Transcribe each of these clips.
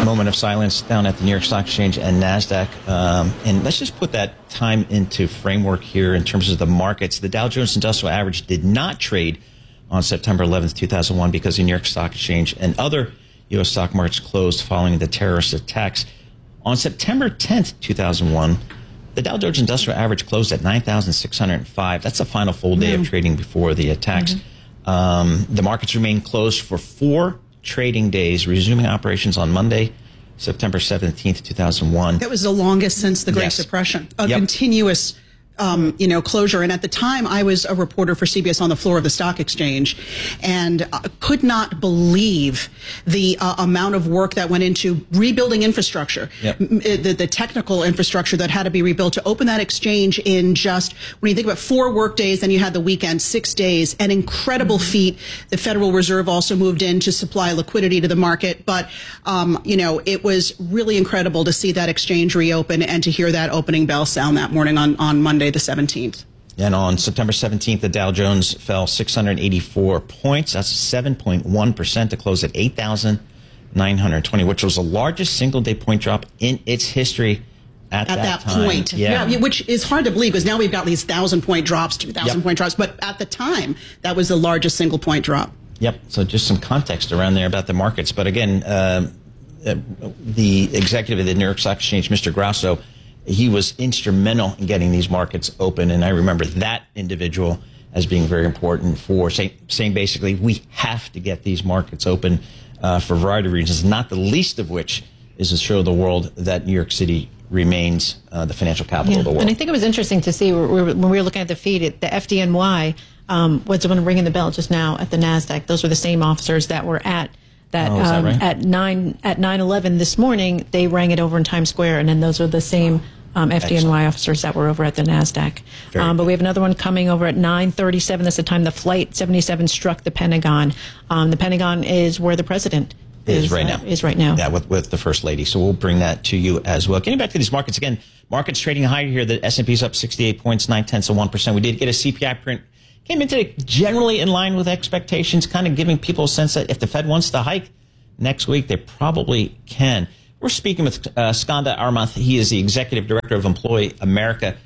moment of silence down at the New York Stock Exchange and NASDAQ. And let's just put that time into framework here in terms of the markets. The Dow Jones Industrial Average did not trade on September 11th, 2001 because the New York Stock Exchange and other U.S. stock markets closed following the terrorist attacks. On September 10th, 2001, the Dow Jones Industrial Average closed at 9,605. That's the final full day of trading before the attacks. The markets remained closed for 4 trading days, resuming operations on Monday, September 17th, 2001. That was the longest since the Great Depression. A continuous closure. And at the time, I was a reporter for CBS on the floor of the stock exchange, and could not believe the amount of work that went into rebuilding infrastructure, the technical infrastructure that had to be rebuilt to open that exchange in just, when you think about 4 work days, then you had the weekend, 6 days, an incredible feat. The Federal Reserve also moved in to supply liquidity to the market. But, it was really incredible to see that exchange reopen and to hear that opening bell sound that morning on Monday the 17th. And on September 17th, the Dow Jones fell 684 points. That's 7.1% to close at 8,920, which was the largest single-day point drop in its history at that time. Point. Yeah, which is hard to believe because now we've got these 1,000-point drops, 2,000-point drops. But at the time, that was the largest single-point drop. Yep. So just some context around there about the markets. But again, the executive of the New York Stock Exchange, Mr. Grasso, he was instrumental in getting these markets open, and I remember that individual as being very important for saying basically we have to get these markets open for a variety of reasons, not the least of which is to show the world that New York City remains the financial capital of the world. And I think it was interesting to see when we were looking at the feed, the FDNY was the one ringing the bell just now at the NASDAQ. Those were the same officers that were at that, right? at 9/11 this morning. They rang it over in Times Square, and then those are the same FDNY officers that were over at the NASDAQ. But we have another one coming over at 9:37. That's the time the Flight 77 struck the Pentagon. The Pentagon is where the president is right now. Yeah, with the First Lady. So we'll bring that to you as well. Getting back to these markets again, markets trading higher here. The S&P's up 68 points, 0.9%. We did get a CPI print. Came in today generally in line with expectations, kind of giving people a sense that if the Fed wants to hike next week, they probably can. We're speaking with Skanda Armath. He is the Executive Director of Employ America.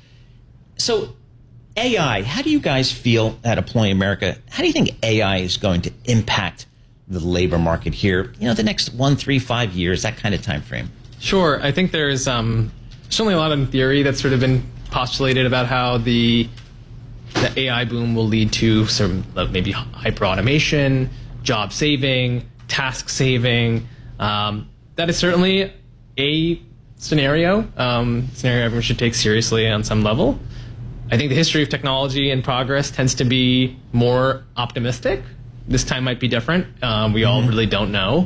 So AI, how do you guys feel at Employ America? How do you think AI is going to impact the labor market here, the next 1, 3, 5 years, that kind of time frame? Sure. I think there's certainly a lot in theory that's sort of been postulated about how the AI boom will lead to sort of maybe hyper automation, job saving, task saving. That is certainly a scenario everyone should take seriously on some level. I think the history of technology and progress tends to be more optimistic. This time might be different. We all really don't know.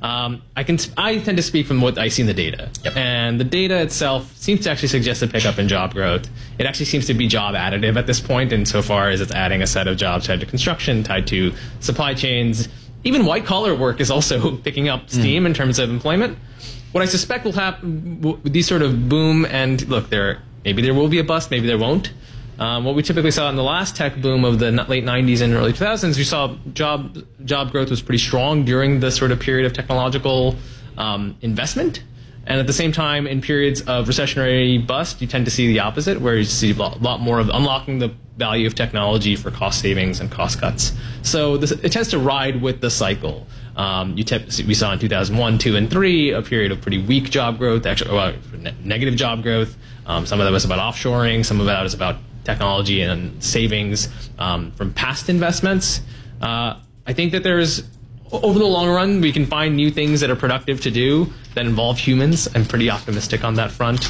I tend to speak from what I see in the data. And the data itself seems to actually suggest a pickup in job growth. It actually seems to be job additive at this point, insofar as it's adding a set of jobs tied to construction, tied to supply chains. Even white-collar work is also picking up steam in terms of employment. What I suspect will happen with these sort of boom, and look, maybe there will be a bust, maybe there won't. What we typically saw in the last tech boom of the late 90s and early 2000s, we saw job growth was pretty strong during the sort of period of technological investment. And at the same time, in periods of recessionary bust, you tend to see the opposite, where you see a lot more of unlocking the value of technology for cost savings and cost cuts. So it tends to ride with the cycle. We saw in 2001, 2, and 3 a period of pretty weak job growth, actually negative job growth. Some of that was about offshoring. Some of that was about technology and savings from past investments. I think that over the long run, we can find new things that are productive to do that involve humans. I'm pretty optimistic on that front.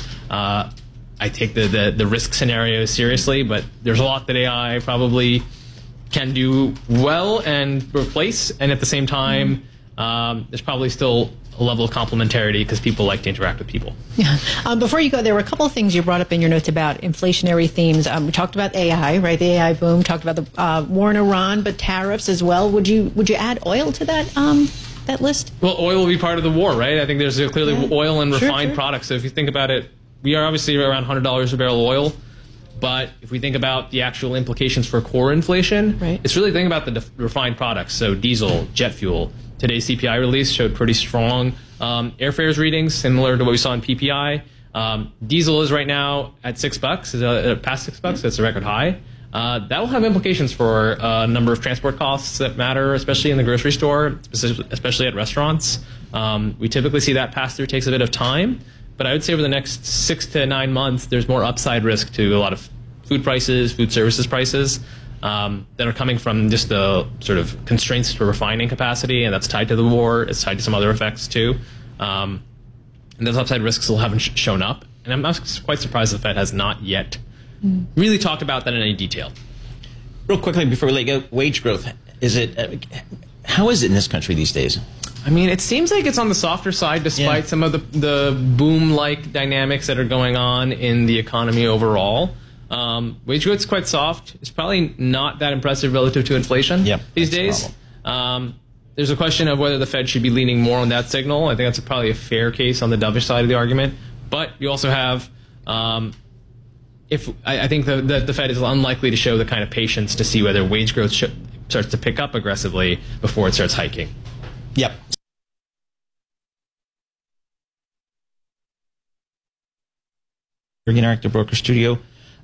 I take the risk scenario seriously, but there's a lot that AI probably can do well and replace, and at the same time, there's probably still a level of complementarity because people like to interact with people. Yeah. Before you go, there were a couple of things you brought up in your notes about inflationary themes. We talked about AI, right? The AI boom. Talked about the war in Iran, but tariffs as well. Would you add oil to that list? Well, oil will be part of the war, right? I think there's clearly oil and refined products. So if you think about it, we are obviously around $100 a barrel of oil. But if we think about the actual implications for core inflation, it's really thinking about the refined products. So diesel, jet fuel. Today's CPI release showed pretty strong Airfares readings similar to what we saw in PPI. Diesel is right now at $6. Is past $6. That's a record high. That will have implications for a number of transport costs that matter, especially in the grocery store, especially at restaurants. We typically see that pass through takes a bit of time, but I would say over the next 6 to 9 months, there's more upside risk to a lot of food prices, food services prices that are coming from just the sort of constraints to refining capacity, and that's tied to the war. It's tied to some other effects too. And those upside risks still haven't shown up, and I'm quite surprised the Fed has not yet really talked about that in any detail. Real quickly before we let go, wage growth. How is it in this country these days? I mean, it seems like it's on the softer side despite some of the boom-like dynamics that are going on in the economy overall. Wage growth's quite soft. It's probably not that impressive relative to inflation these days. There's a question of whether the Fed should be leaning more on that signal. I think that's probably a fair case on the dovish side of the argument. But you also have... I think the Fed is unlikely to show the kind of patience to see whether wage growth starts to pick up aggressively before it starts hiking. Yep. Interactive Broker Studio,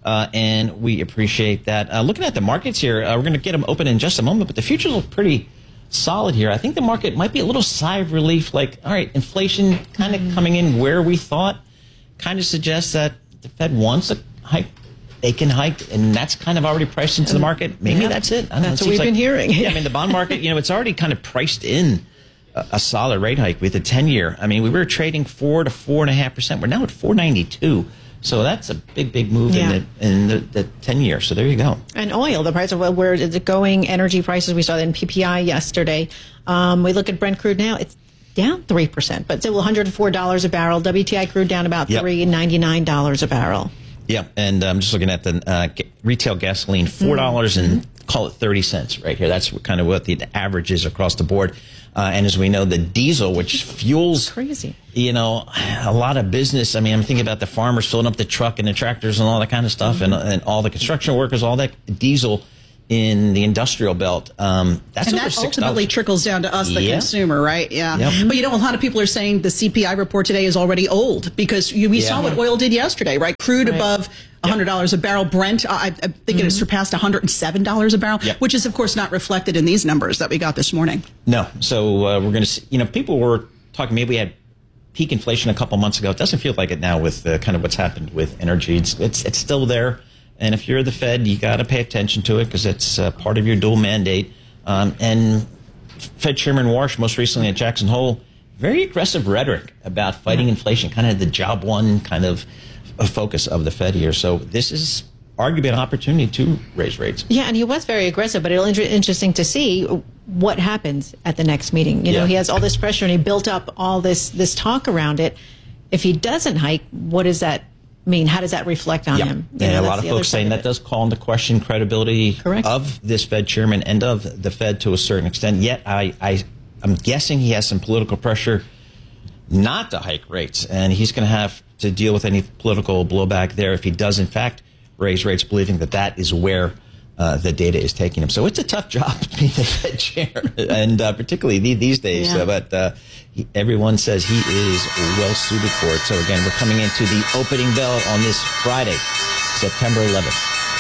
and we appreciate that. Looking at the markets here, we're going to get them open in just a moment, but the futures look pretty solid here. I think the market might be a little sigh of relief, like, all right, inflation kind of coming in where we thought, kind of suggests that the Fed wants a hike. They can hike, and that's kind of already priced into the market. Maybe that's it. That's what we've been hearing. I mean, the bond market, it's already kind of priced in a solid rate hike with the 10-year. I mean, we were trading 4 to 4.5%. We're now at 4.92. So that's a big move in the 10-year. So there you go. And oil, the price of oil, where is it going? Energy prices, we saw that in PPI yesterday. We look at Brent crude now, it's down 3%, but still $104 a barrel. WTI crude down about $3.99 a barrel. Yeah, and I'm just looking at the retail gasoline, $4 and call it 30 cents right here. That's kind of what the average is across the board. And as we know, the diesel, which fuels, crazy, a lot of business. I mean, I'm thinking about the farmers filling up the truck and the tractors and all that kind of stuff, and all the construction workers, all that diesel in the industrial belt. That's and over that $6. Ultimately trickles down to us, the consumer, right? Yeah. Yep. But a lot of people are saying the CPI report today is already old because we saw what oil did yesterday, right? Crude above $100 a barrel. Brent, I think it has surpassed $107 a barrel, which is, of course, not reflected in these numbers that we got this morning. No. So we're going to see, people were talking, maybe we had peak inflation a couple months ago. It doesn't feel like it now with kind of what's happened with energy. It's still there. And if you're the Fed, you got to pay attention to it because it's part of your dual mandate. And Fed Chairman Warsh, most recently at Jackson Hole, very aggressive rhetoric about fighting inflation, kind of the job one kind of a focus of the Fed here. So this is arguably an opportunity to raise rates. Yeah, and he was very aggressive, but it'll be interesting to see what happens at the next meeting. He has all this pressure and he built up all this talk around it. If he doesn't hike, what does that mean? How does that reflect on him? And a lot of folks saying that does call into question credibility of this Fed chairman and of the Fed to a certain extent. Yet I'm guessing he has some political pressure not to hike rates, and he's going to have to deal with any political blowback there if he does, in fact, raise rates, believing that is where the data is taking him. So it's a tough job being the Fed chair, and particularly these days. But everyone says he is well suited for it. So again, we're coming into the opening bell on this Friday, September 11th,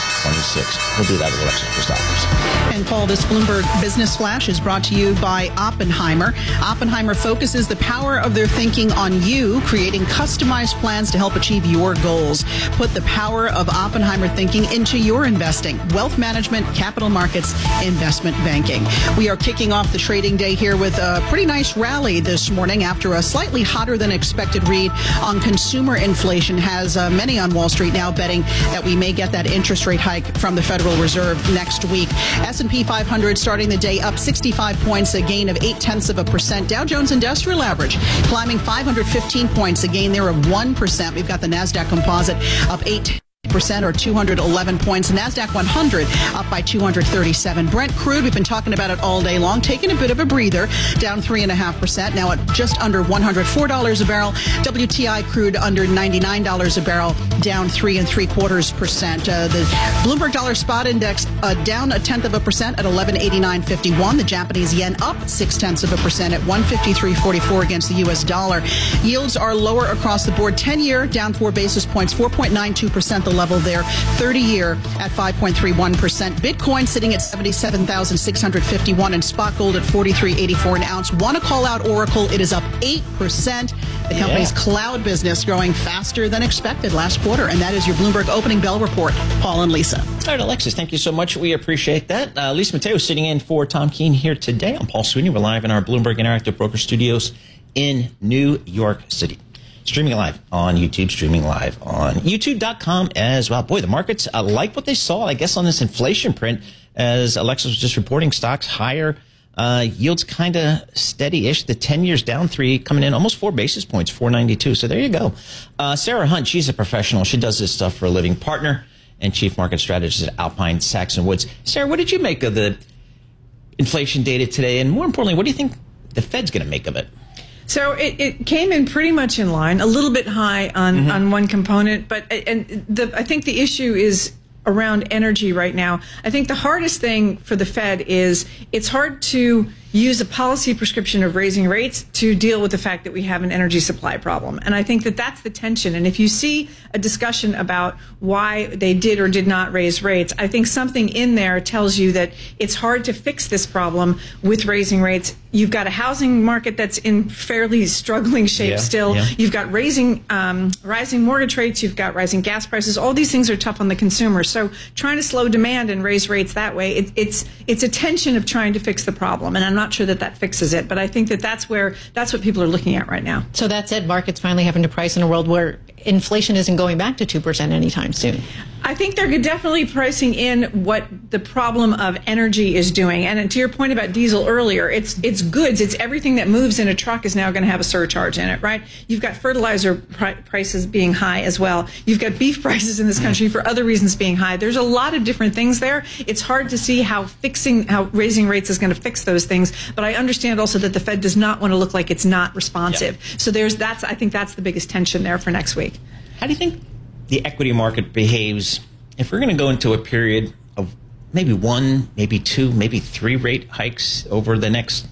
2026. We'll do that with Alexa Christophers. And Paul, this Bloomberg Business Flash is brought to you by Oppenheimer. Oppenheimer focuses the power of their thinking on you, creating customized plans to help achieve your goals. Put the power of Oppenheimer thinking into your investing, wealth management, capital markets, investment banking. We are kicking off the trading day here with a pretty nice rally this morning after a slightly hotter than expected read on consumer inflation has many on Wall Street now betting that we may get that interest rate hike from the Federal Reserve next week. S&P 500 starting the day up 65 points, a gain of 0.8%. Dow Jones Industrial Average climbing 515 points, a gain there of 1%. We've got the NASDAQ Composite up 8 percent or 211 points. NASDAQ 100 up by 237. Brent crude, we've been talking about it all day long, taking a bit of a breather, down 3.5%, now at just under $104 a barrel. WTI crude under $99 a barrel, down 3.75%. The Bloomberg Dollar Spot Index down 0.1% at 1189.51. The Japanese yen up 0.6% at 153.44 against the U.S. dollar. Yields are lower across the board. 10-year down 4 basis points, 4.92% the level there. 30-year at 5.31%. Bitcoin sitting at 77,651 and spot gold at 43.84 an ounce. Want to call out Oracle? It is up 8%. The company's cloud business growing faster than expected last quarter. And that is your Bloomberg Opening Bell Report. Paul and Lisa. All right, Alexis, thank you so much. We appreciate that. Lisa Mateo sitting in for Tom Keene here today. I'm Paul Sweeney. We're live in our Bloomberg Interactive Broker Studios in New York City. Streaming live on YouTube, streaming live on YouTube.com as well. Boy, the markets like what they saw, I guess, on this inflation print. As Alexis was just reporting, stocks higher, yields kind of steady-ish. The 10 years down 3, coming in almost 4 basis points, 4.92. So there you go. Sarah Hunt, she's a professional. She does this stuff for a living. Partner and chief market strategist at Alpine Saxon Woods. Sarah, what did you make of the inflation data today? And more importantly, what do you think the Fed's going to make of it? So it came in pretty much in line, a little bit high on one component, but I think the issue is around energy right now. I think the hardest thing for the Fed is it's hard to use a policy prescription of raising rates to deal with the fact that we have an energy supply problem. And I think that that's the tension. And if you see a discussion about why they did or did not raise rates, I think something in there tells you that it's hard to fix this problem with raising rates. You've got a housing market that's in fairly struggling shape still. Yeah. You've got rising mortgage rates. You've got rising gas prices. All these things are tough on the consumer. So trying to slow demand and raise rates that way, it's a tension of trying to fix the problem. And I'm not sure that fixes it, but I think that's what people are looking at right now. So that said, markets finally having to price in a world where inflation isn't going back to 2% anytime soon. I think they're definitely pricing in what the problem of energy is doing. And to your point about diesel earlier, it's goods. It's everything that moves in a truck is now going to have a surcharge in it, right? You've got fertilizer prices being high as well. You've got beef prices in this country for other reasons being high. There's a lot of different things there. It's hard to see how raising rates is going to fix those things. But I understand also that the Fed does not want to look like it's not responsive. Yeah. So I think that's the biggest tension there for next week. How do you think the equity market behaves if we're going to go into a period of maybe 1, maybe 2, maybe 3 rate hikes over the next,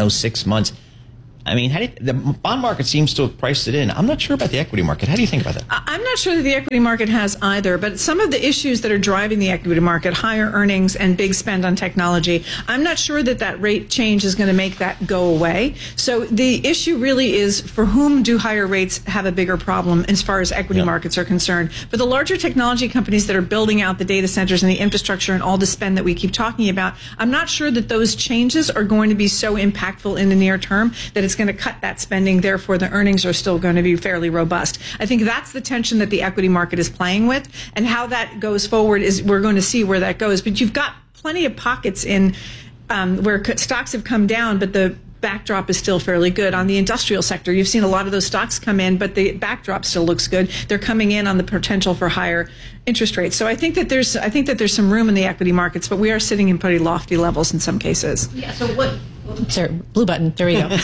6 months? I mean, the bond market seems to have priced it in. I'm not sure about the equity market. How do you think about that? I'm not sure that the equity market has either, but some of the issues that are driving the equity market, higher earnings and big spend on technology, I'm not sure that rate change is going to make that go away. So the issue really is, for whom do higher rates have a bigger problem as far as equity markets are concerned? For the larger technology companies that are building out the data centers and the infrastructure and all the spend that we keep talking about, I'm not sure that those changes are going to be so impactful in the near term that it's going to cut that spending. Therefore, the earnings are still going to be fairly robust. I think that's the tension that the equity market is playing with, and how that goes forward is we're going to see where that goes. But you've got plenty of pockets in where stocks have come down, but the backdrop is still fairly good. On the industrial sector, you've seen a lot of those stocks come in, but the backdrop still looks good. They're coming in on the potential for higher interest rates. So I think that there's some room in the equity markets, but we are sitting in pretty lofty levels in some cases. Yeah. So what? Sorry, blue button. There we go.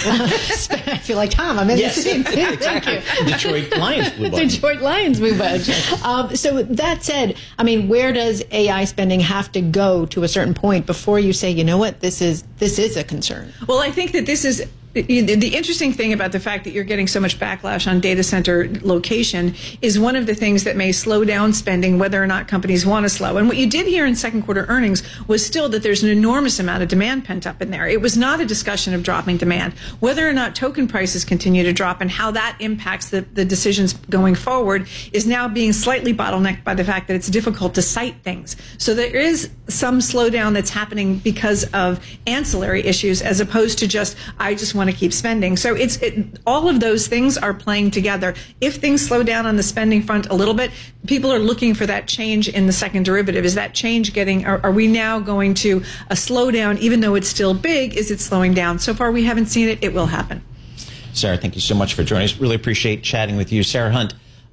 I feel like Tom. I'm in the scene. Thank you. Detroit Lions blue button. Detroit Lions blue button. So that said, I mean, where does AI spending have to go to a certain point before you say, you know what, this is a concern? Well, I think that this is. The interesting thing about the fact that you're getting so much backlash on data center location is one of the things that may slow down spending, whether or not companies want to slow. And what you did hear in second quarter earnings was still that there's an enormous amount of demand pent up in there. It was not a discussion of dropping demand. Whether or not token prices continue to drop and how that impacts the decisions going forward is now being slightly bottlenecked by the fact that it's difficult to cite things. So there is some slowdown that's happening because of ancillary issues, as opposed to just, I just want to keep spending. So all of those things are playing together. If things slow down on the spending front a little bit, people are looking for that change in the second derivative. Is that change are we now going to a slowdown, even though it's still big? Is it slowing down? So far, we haven't seen it. It will happen. Sarah, thank you so much for joining us. Really appreciate chatting with you. Sarah Hunt,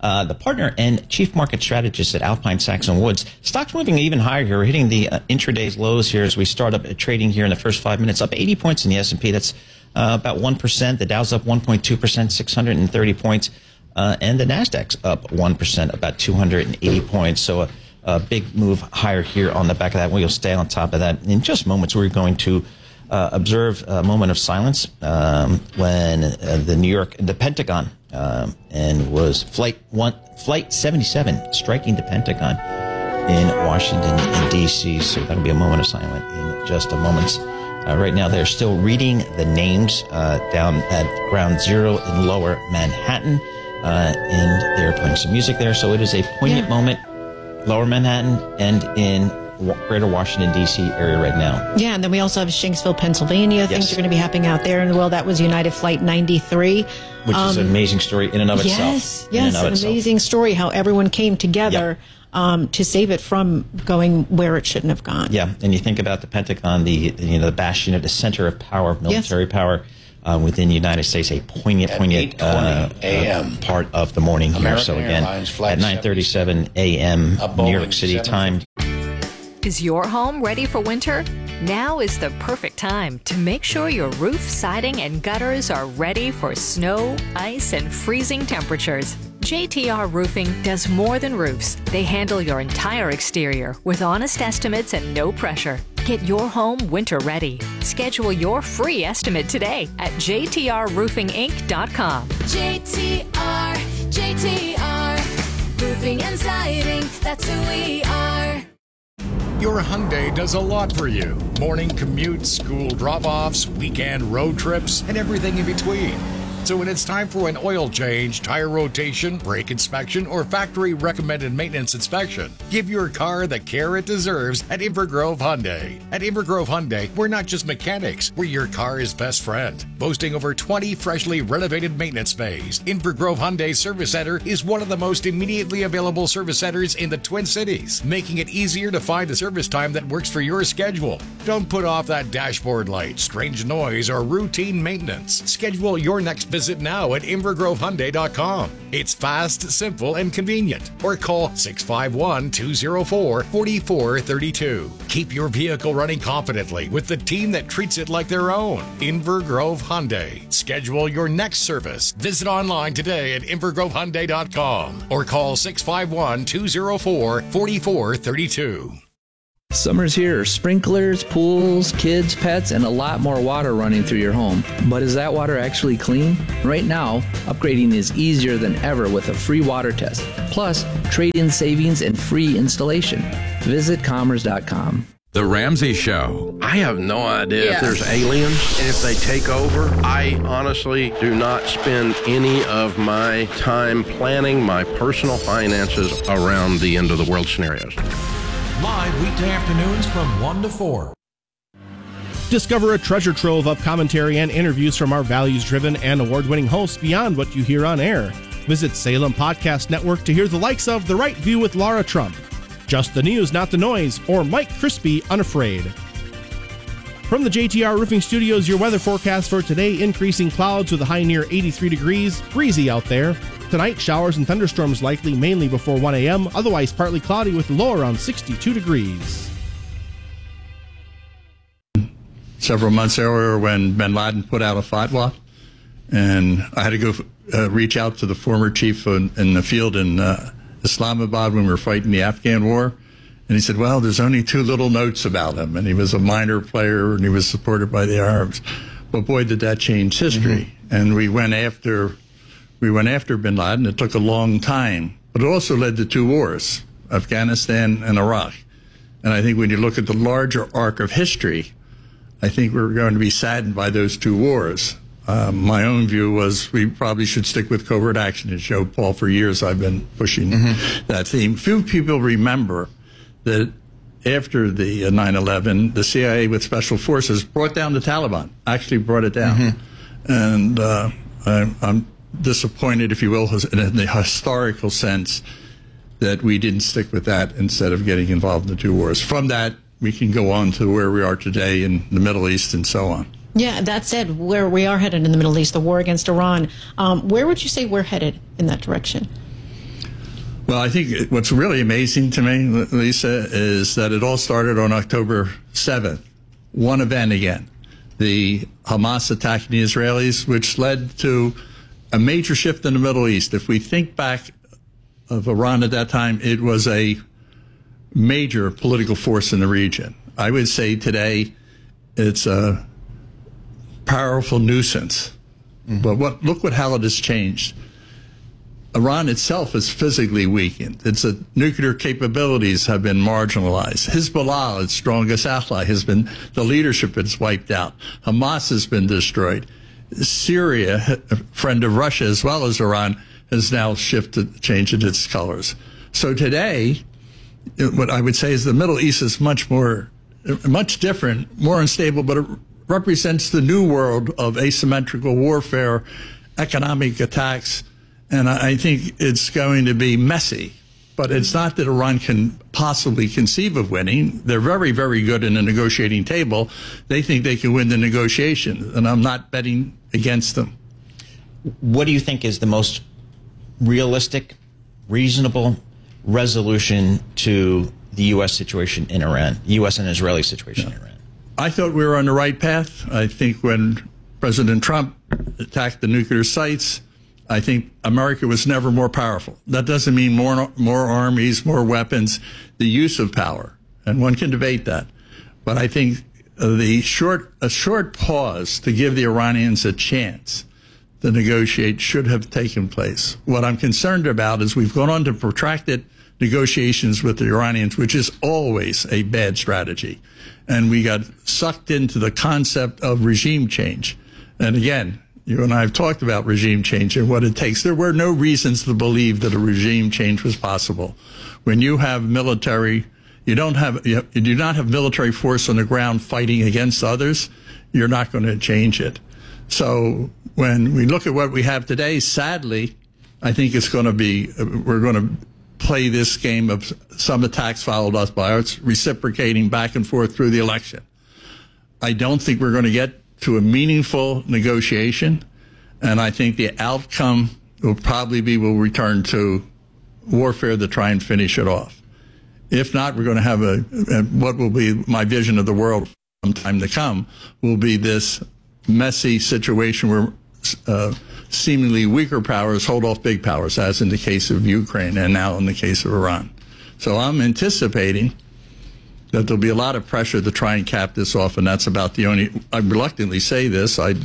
the partner and chief market strategist at Alpine Saxon Woods. Stocks moving even higher here. We're hitting the intraday lows here as we start up trading here in the first 5 minutes. Up 80 points in the S&P. That's about 1%. The Dow's up 1.2%, 630 points. And the Nasdaq's up 1%, about 280 points. So a big move higher here on the back of that. We'll stay on top of that. In just moments, we're going to observe a moment of silence when the Pentagon and was Flight 77 striking the Pentagon in Washington, D.C. So that'll be a moment of silence in just a moment. Right now, they're still reading the names down at Ground Zero in Lower Manhattan, and they're playing some music there. So it is a poignant moment, Lower Manhattan and in Greater Washington, D.C. area right now. Yeah, and then we also have Shanksville, Pennsylvania. Things are going to be happening out there. And, well, that was United Flight 93. Which is an amazing story in and of itself. Yes, an amazing story, how everyone came together to save it from going where it shouldn't have gone. Yeah, and you think about the Pentagon, the bastion of the center of power, of military power within the United States, a poignant part of the morning here. So again, at 9:37 a.m. New York City time. Is your home ready for winter? Now is the perfect time to make sure your roof, siding, and gutters are ready for snow, ice, and freezing temperatures. JTR Roofing does more than roofs. They handle your entire exterior with honest estimates and no pressure. Get your home winter ready. Schedule your free estimate today at jtrroofinginc.com. JTR, roofing and siding, that's who we are. Your Hyundai does a lot for you. Morning commutes, school drop-offs, weekend road trips, and everything in between. So when it's time for an oil change, tire rotation, brake inspection, or factory-recommended maintenance inspection, give your car the care it deserves at Invergrove Hyundai. At Invergrove Hyundai, we're not just mechanics, we're your car's best friend. Boasting over 20 freshly renovated maintenance bays, Invergrove Hyundai Service Center is one of the most immediately available service centers in the Twin Cities, making it easier to find a service time that works for your schedule. Don't put off that dashboard light, strange noise, or routine maintenance. Schedule your next visit now at InvergroveHyundai.com. It's fast, simple, and convenient. Or call 651-204-4432. Keep your vehicle running confidently with the team that treats it like their own. Invergrove Hyundai. Schedule your next service. Visit online today at InvergroveHyundai.com or call 651-204-4432. Summer's here. Sprinklers, pools, kids, pets, and a lot more water running through your home. But is that water actually clean? Right now, upgrading is easier than ever with a free water test. Plus, trade-in savings and free installation. Visit commerce.com. The Ramsey Show. I have no idea if there's aliens and if they take over. I honestly do not spend any of my time planning my personal finances around the end of the world scenarios. Live weekday afternoons from 1 to 4. Discover a treasure trove of commentary and interviews from our values-driven and award-winning hosts beyond what you hear on air. Visit Salem Podcast Network to hear the likes of The Right View with Laura Trump, Just the News, Not the Noise, or Mike Crispy, Unafraid. From the JTR Roofing Studios, your weather forecast for today: increasing clouds with a high near 83 degrees, breezy out there. Tonight, showers and thunderstorms likely mainly before 1 a.m., otherwise partly cloudy with a low around 62 degrees. Several months earlier when bin Laden put out a fatwa, and I had to go reach out to the former chief in the field in Islamabad when we were fighting the Afghan war, and he said, well, there's only 2 little notes about him, and he was a minor player and he was supported by the Arabs. But boy, did that change history. And we went after bin Laden. It took a long time, but it also led to 2 wars, Afghanistan and Iraq. And I think when you look at the larger arc of history, I think we're going to be saddened by those 2 wars. My own view was we probably should stick with covert action. As Joe Paul, for years I've been pushing that theme. Few people remember that after the 9/11, the CIA with special forces brought down the Taliban, actually brought it down. And I'm disappointed, if you will, in the historical sense that we didn't stick with that instead of getting involved in the 2 wars. From that, we can go on to where we are today in the Middle East and so on. Yeah, that said, where we are headed in the Middle East, the war against Iran, where would you say we're headed in that direction? Well, I think what's really amazing to me, Lisa, is that it all started on October 7th. One event again, the Hamas attacking the Israelis, which led to a major shift in the Middle East. If we think back of Iran at that time, it was a major political force in the region. I would say today it's a powerful nuisance. But look how it has changed. Iran itself is physically weakened. Its nuclear capabilities have been marginalized. Hezbollah, its strongest ally, the leadership is wiped out. Hamas has been destroyed. Syria, a friend of Russia as well as Iran, has now changed its colors. So today, what I would say is the Middle East is much different, more unstable, but it represents the new world of asymmetrical warfare, economic attacks, and I think it's going to be messy. But it's not that Iran can possibly conceive of winning. They're very, very good in a negotiating table. They think they can win the negotiation, and I'm not betting against them. What do you think is the most realistic, reasonable resolution to the U.S. situation in Iran, U.S. and Israeli situation in Iran? I thought we were on the right path. I think when President Trump attacked the nuclear sites, I think America was never more powerful. That doesn't mean more armies, more weapons, the use of power, and one can debate that. But I think a short pause to give the Iranians a chance to negotiate should have taken place. What I'm concerned about is we've gone on to protracted negotiations with the Iranians, which is always a bad strategy. And we got sucked into the concept of regime change. And again, you and I have talked about regime change and what it takes. There were no reasons to believe that a regime change was possible. When you have military, you do not have military force on the ground fighting against others, you're not going to change it. So when we look at what we have today, sadly, I think it's going to be, we're going to play this game of some attacks followed us by others, reciprocating back and forth through the election. I don't think we're going to get to a meaningful negotiation, and I think the outcome will probably be we'll return to warfare to try and finish it off. If not, we're going to have what will be my vision of the world some time to come will be this messy situation where seemingly weaker powers hold off big powers, as in the case of Ukraine and now in the case of Iran. So I'm anticipating that there'll be a lot of pressure to try and cap this off, and that's about the only. I reluctantly say this. I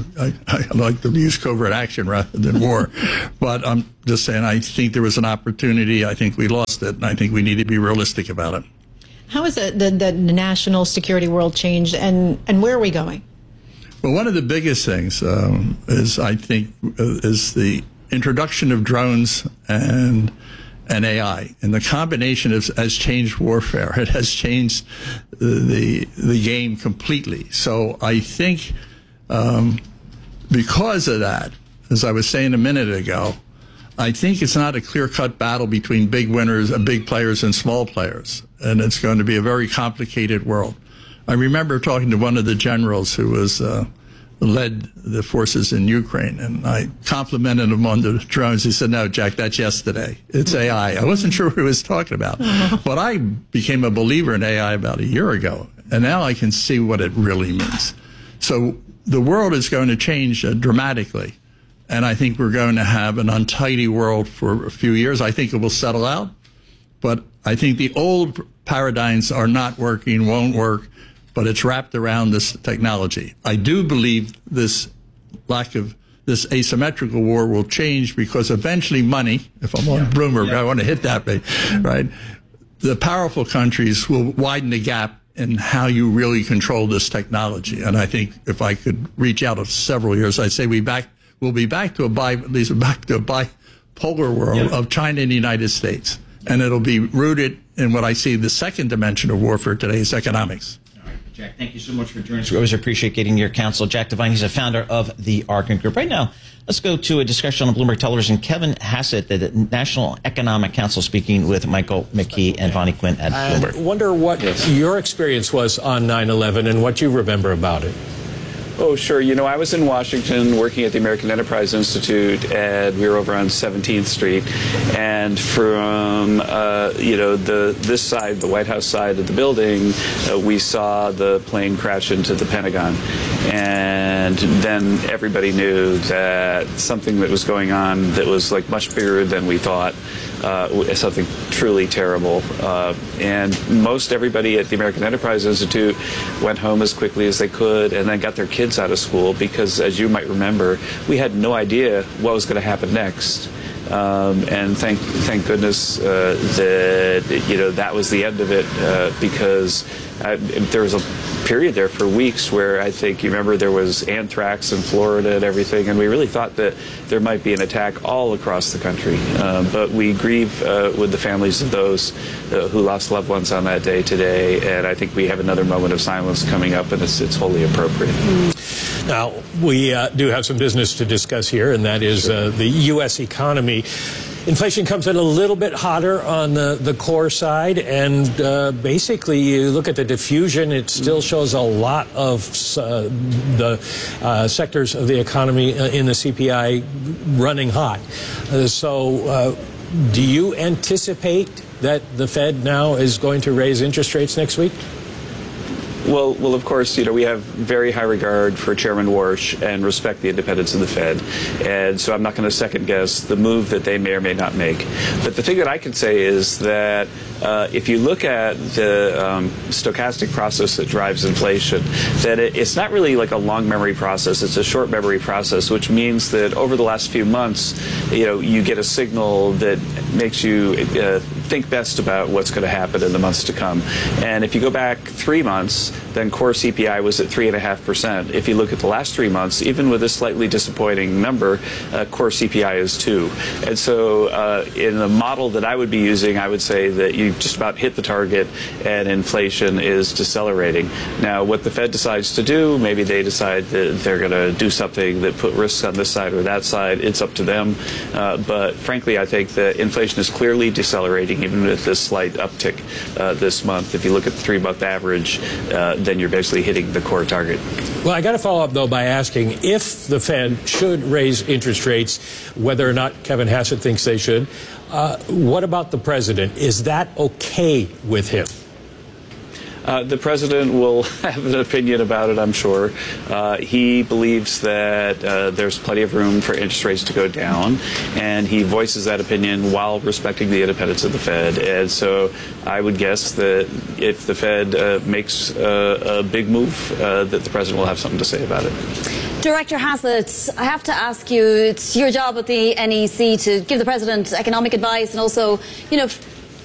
like to use covert action rather than war, but I'm just saying I think there was an opportunity. I think we lost it, and I think we need to be realistic about it. How has the national security world changed, and where are we going? Well, one of the biggest things is, I think, is the introduction of drones and AI. And the combination has changed warfare. It has changed the game completely. So I think because of that, as I was saying a minute ago, I think it's not a clear-cut battle between big winners, big players and small players. And it's going to be a very complicated world. I remember talking to one of the generals who was led the forces in Ukraine, and I complimented him on the drones. He said, "No, Jack, that's yesterday. It's AI." I wasn't sure what he was talking about, but I became a believer in AI about a year ago, and now I can see what it really means. So the world is going to change dramatically, and I think we're going to have an untidy world for a few years. I think it will settle out, but I think the old paradigms are not working, won't work, but it's wrapped around this technology. I do believe this lack of this asymmetrical war will change because eventually money, if I'm on Bloomberg, I want to hit that, right? The powerful countries will widen the gap in how you really control this technology. And I think if I could reach out of several years, I'd say we'll be back to a bipolar world of China and the United States. And it'll be rooted in what I see the second dimension of warfare today is economics. Jack, thank you so much for joining us. We always appreciate getting your counsel. Jack Devine, he's a founder of the Arkin Group. Right now, let's go to a discussion on Bloomberg Television. Kevin Hassett, the National Economic Council, speaking with Michael McKee and Vonnie Quinn at Bloomberg. I wonder what your experience was on 9/11 and what you remember about it. Oh, sure. You know, I was in Washington working at the American Enterprise Institute, and we were over on 17th Street. And from, this side, the White House side of the building, we saw the plane crash into the Pentagon. And then everybody knew that something that was going on that was like much bigger than we thought, something truly terrible. And most everybody at the American Enterprise Institute went home as quickly as they could and then got their kids out of school because, as you might remember, we had no idea what was going to happen next. And thank goodness that was the end of it because there was a period there for weeks where I think you remember there was anthrax in Florida and everything, and we really thought that there might be an attack all across the country. But we grieve with the families of those who lost loved ones on that day today, and I think we have another moment of silence coming up, and it's wholly appropriate. Now, we do have some business to discuss here, and that is the U.S. economy. Inflation comes in a little bit hotter on the core side, and basically you look at the diffusion, it still shows a lot of the sectors of the economy in the CPI running hot. So do you anticipate that the Fed now is going to raise interest rates next week? Well, of course, we have very high regard for Chairman Warsh and respect the independence of the Fed. And so I'm not going to second guess the move that they may or may not make. But the thing that I can say is that if you look at the stochastic process that drives inflation, that it's not really like a long memory process. It's a short memory process, which means that over the last few months, you get a signal that makes you think best about what's going to happen in the months to come. And if you go back 3 months, then core CPI was at 3.5%. If you look at the last 3 months, even with a slightly disappointing number, core CPI is 2%. And so in the model that I would be using, I would say that you just about hit the target and inflation is decelerating. Now, what the Fed decides to do, maybe they decide that they're going to do something that put risks on this side or that side. It's up to them. But frankly, I think that inflation is clearly decelerating, even with this slight uptick this month. If you look at the 3-month average, then you're basically hitting the core target. Well, I got to follow up, though, by asking if the Fed should raise interest rates, whether or not Kevin Hassett thinks they should. What about the president? Is that okay with him? The president will have an opinion about it, I'm sure. He believes that there's plenty of room for interest rates to go down, and he voices that opinion while respecting the independence of the Fed. And so I would guess that if the Fed makes a big move, that the president will have something to say about it. Director Hassett, I have to ask you, it's your job at the NEC to give the president economic advice and also,